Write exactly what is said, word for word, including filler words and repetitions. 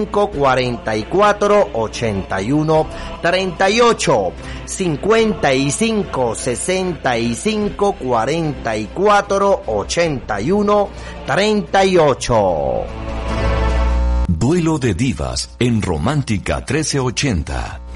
cuarenta y cuatro ochenta y uno treinta y ocho, cincuenta y cinco sesenta y cinco cuarenta y cuatro ochenta y uno treinta y ocho. Duelo de Divas en Romántica trece ochenta.